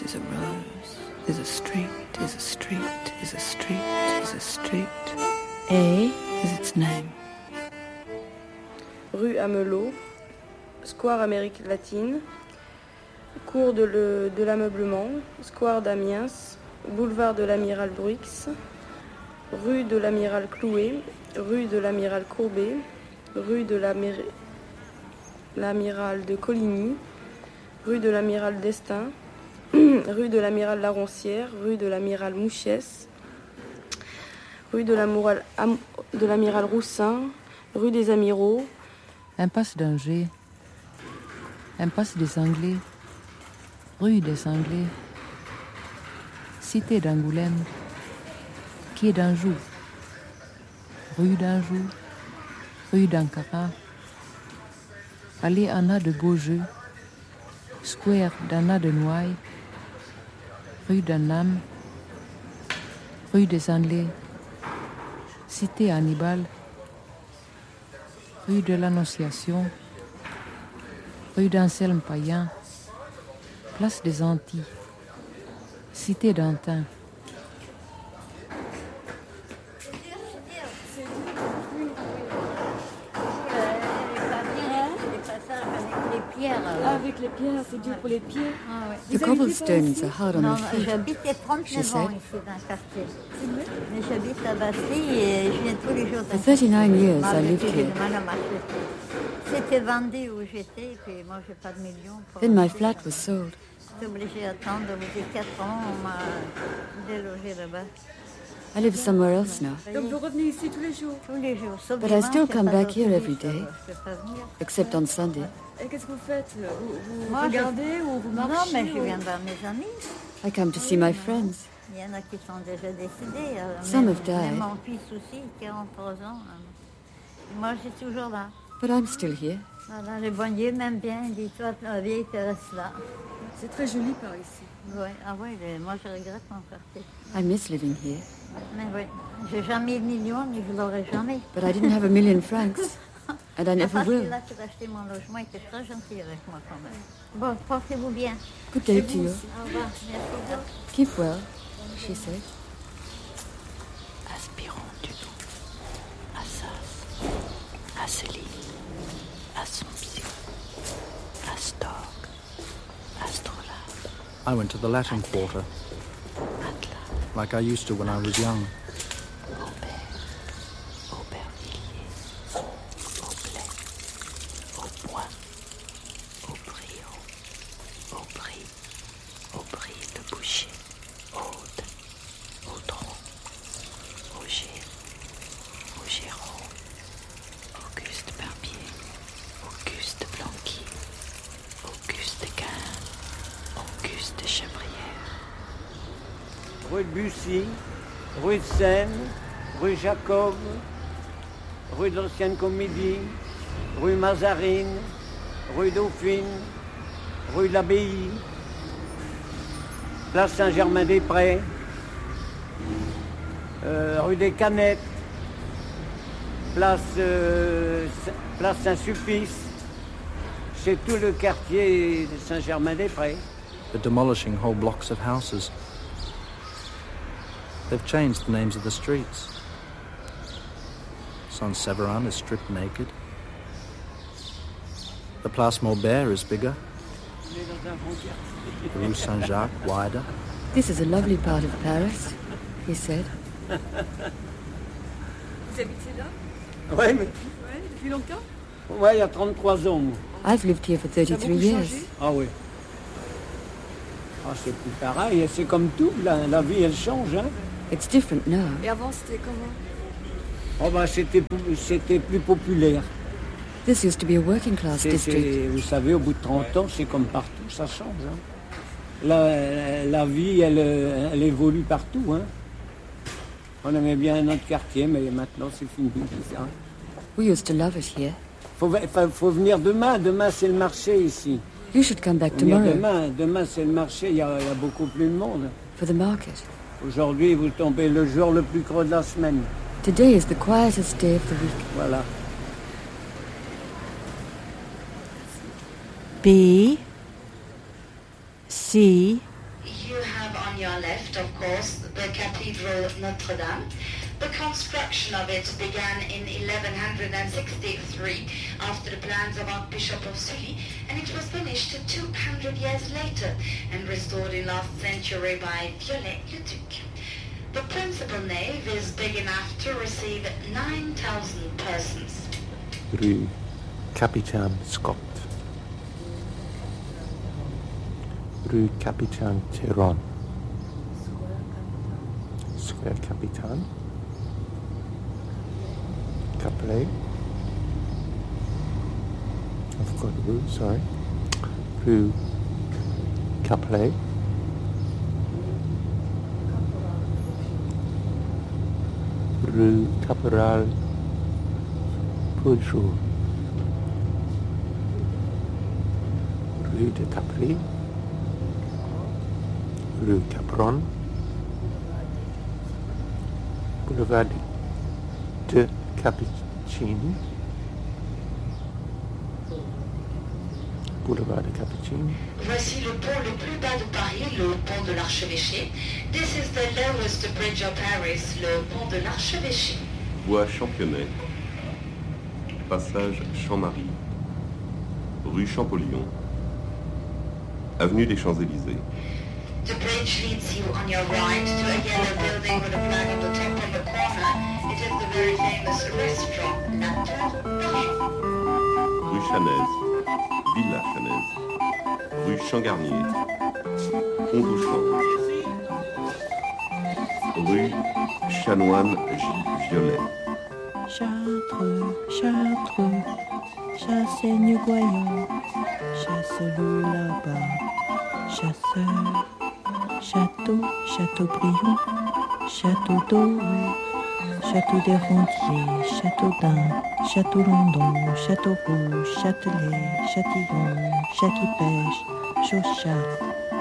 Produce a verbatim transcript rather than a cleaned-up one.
is a rose, is a street, is a street, is a street, is a street. A is its name. Rue Amelot, Square Amérique latine, Cours de, le, de l'ameublement, Square d'Amiens, Boulevard de l'Amiral Bruix, Rue de l'Amiral Clouet, Rue de l'Amiral Courbet, Rue de l'Amir- l'Amiral de Coligny, Rue de l'Amiral d'Estaing, Rue de l'Amiral Laroncière, Rue de l'Amiral Mouchiès, Rue de l'Amiral, Am- de l'Amiral Roussin, Rue des Amiraux, Impasse d'Angers, Impasse des Anglais, Rue des Anglais, Cité d'Angoulême, Quai d'Anjou, Rue d'Anjou, Rue d'Ankara, Allée Anna de Beaujeu, Square d'Anna de Noailles, Rue d'Annam, Rue des Anglais, Cité Hannibal, Rue de l'Annonciation, Rue d'Anselme Payen, Place des Antilles, Cité d'Antin. Avec les pierres, c'est dur pour les pieds. Ah, ouais. The cobblestones are hard on Non, the feet. j'habite trente-neuf ans ici dans le quartier. Mais j'habite à Bastille et je viens tous les jours. For thirty-nine years, I lived J'ai here. du mal à marcher. C'était vendu où j'étais, puis moi j'ai pas de millions. Pour Then my acheter flat ça. was sold. J'étais obligée d'attendre au bout de quatre ans, on m'a délogé là-bas. I live somewhere else now, Donc vous revenez ici tous les jours. Tous les jours, sauf But I dimanche, still j'ai come pas back here d'autobus, every day. alors je peux pas venir. except on Sunday. Et qu'est-ce que vous faites? Vous, vous Moi, regardez je... ou vous Non, marchez? mais je ou... viens voir mes amis. I come to see my friends. Il y en a qui sont déjà décédés. alors Some même, have died. même mon fils aussi, quarante-trois ans. alors. Moi, je suis toujours là. But I'm still here. Voilà, le bon Dieu m'aime bien. Il dit, toi, la vieille, tu restes là. C'est très joli par ici. Ouais. Ah oui, moi, je regrette mon quartier. I miss living here. Mais oui, j'ai jamais de millions, mais je l'aurai jamais. But I didn't have a million francs. And I never Parce que will. là, tu as acheté mon logement, il était très gentil avec moi quand même. Bon, portez-vous bien. Good day to you. Au revoir, merci. Keep well, she said. Aspirons du nom. Assas, Asseline, Assomption, Astorg, Astrolabe, I went to the Latin Quarter, Atlas, like I used to when I was young. Aubert, Aubervilliers, Aublet, Aubois, Aubrio, Aubry, Aubry de Boucher, Aude, Audron, Auger, Augeron, Auguste Barbier, Auguste Blanqui, Auguste Quin, Auguste Chabrière. Rue de Bussy, rue de Seine, rue Jacob, rue de l'Ancienne Comédie, rue Mazarine, rue Dauphine, rue de l'Abbaye, place Saint-Germain-des-Prés, euh, rue des Canettes, place, euh, place Saint-Sulpice, c'est tout le quartier de Saint-Germain-des-Prés. They're demolishing whole blocks of houses. They've changed the names of the streets. Saint-Séverin is stripped naked. The Place Maubert is bigger. Rue Saint-Jacques wider. This is a lovely part of Paris, he said. Vous habitez là? Oui, mais Ouais, depuis longtemps? ouais, il y a trente-trois ans. moi. I've lived here for Ça a thirty-three beaucoup years. changé? Ah oui. Ah, c'est plus pareil, c'est comme tout, la, la vie elle change. Hein. It's different now. Et avant, c'était comment? Oh, bah, c'était, c'était plus populaire. This used to be a working class C'est, district. c'est, vous savez, au bout de trente ans, c'est comme partout, ça change. Hein. La, la vie, elle, elle évolue partout. Hein. On aimait bien notre quartier, mais maintenant c'est fini. C'est ça. We used to love it here. Faut, faut, faut venir demain. Demain, c'est le marché ici. You should come back Venir tomorrow demain. Demain, c'est le marché. Il y, a, il y a beaucoup plus de monde. for the market. Aujourd'hui, vous tombez le jour le plus creux de la semaine. Today is the quietest day of the week. Voilà. B, C, You have on your left, of course, the Cathedral Notre Dame. The construction of it began in eleven sixty-three after the plans of Archbishop of Sully, and it was finished two hundred years later and restored in last century by Viollet-le-Duc. The principal nave is big enough to receive nine thousand persons. Rue Capitaine Scott. Rue Capitaine Théron. Square Capitaine. Caplet. I forgot the rue, sorry. Rue Caplet. Rue Caporal Pujol. Rue de Capri. Rue Capron. Boulevard de Cappuccini. Boulevard de Cappuccini. Voici le pont le plus bas de Paris, le pont de l'Archevêché. This is the lowest bridge of Paris, le pont de l'Archevêché. Voie Championnet. Passage Champ-Marie. Rue Champollion. Avenue des Champs-Élysées. The bridge leads you on your right to a yellow building with a flag on the top in the corner. It is the very famous restaurant La Tour d'Argent. Rue Chanaise. Villa Chanaise. Rue Champ-Garnier. Pont-au-Champ. Rue Chanoine-Violet. Chartres, Chartres, Chassaigne-Goyon, chasse-le là-bas, chasseur, château, Châteaubriand, château doré, château des Rondiers, château d'Ain, château London, château Rouge, Châtelet, Châtillon, Château-Pêche, Chauchat.